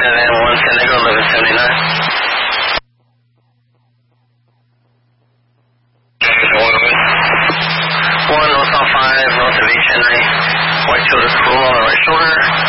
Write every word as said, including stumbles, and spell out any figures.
Van one, San Diego, eleven seventy-nine. one, North on five, north of H N I. White shoulder, cool on the right shoulder.